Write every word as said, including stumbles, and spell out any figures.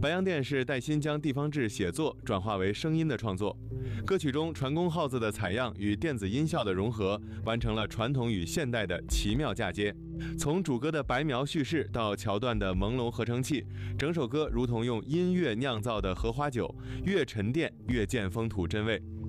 白洋淀是戴鑫将地方志写作转化为声音的创作。歌曲中船工号子的采样与电子音效的融合，完成了传统与现代的奇妙嫁接。从主歌的白描叙事到桥段的朦胧合成器，整首歌如同用音乐酿造的荷花酒，越沉淀越见风土真味。